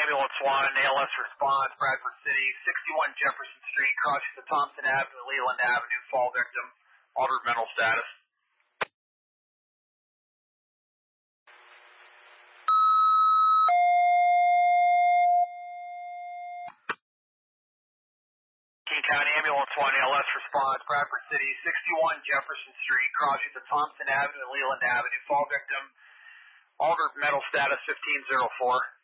Ambulance 1, ALS response, Bradford City, 61 Jefferson Street, crossing the Thompson Avenue, Leland Avenue, fall victim, altered mental status. King County Ambulance 1, ALS response, Bradford City, 61 Jefferson Street, crossing the Thompson Avenue, Leland Avenue, fall victim, altered mental status 1504.